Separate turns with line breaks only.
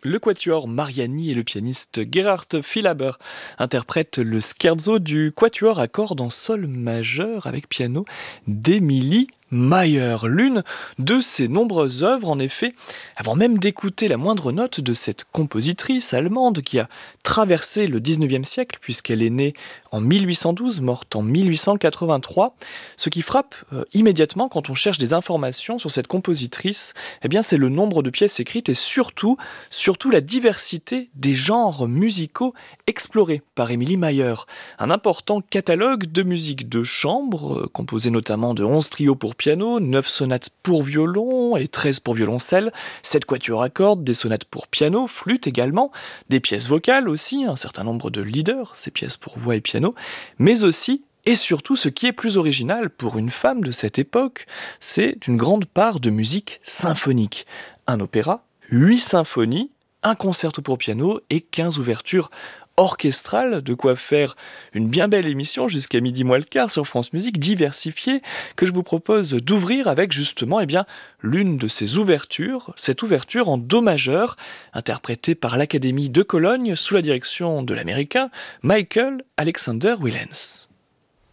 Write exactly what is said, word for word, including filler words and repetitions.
Le quatuor Mariani et le pianiste Gerhard Philaber interprètent le scherzo du quatuor à cordes en sol majeur avec piano d'Emilie Mayer, l'une de ses nombreuses œuvres en effet, avant même d'écouter la moindre note de cette compositrice allemande qui a traversé le dix-neuvième siècle puisqu'elle est née en mille huit cent douze, morte en mille huit cent quatre-vingt-trois. Ce qui frappe euh, immédiatement quand on cherche des informations sur cette compositrice, eh bien c'est le nombre de pièces écrites et surtout, surtout la diversité des genres musicaux explorés par Emilie Mayer. Un important catalogue de musique de chambre, euh, composé notamment de onze trios pour piano, neuf sonates pour violon et treize pour violoncelle, sept quatuors à cordes, des sonates pour piano, flûte également, des pièces vocales aussi, un certain nombre de leaders, ces pièces pour voix et piano, mais aussi et surtout, ce qui est plus original pour une femme de cette époque, c'est une grande part de musique symphonique. Un opéra, huit symphonies, un concerto pour piano et quinze ouvertures orchestrale, de quoi faire une bien belle émission jusqu'à midi moins le quart sur France Musique, diversifiée, que je vous propose d'ouvrir avec justement eh bien, l'une de ces ouvertures, cette ouverture en do majeur, interprétée par l'Académie de Cologne sous la direction de l'Américain Michael Alexander Willens.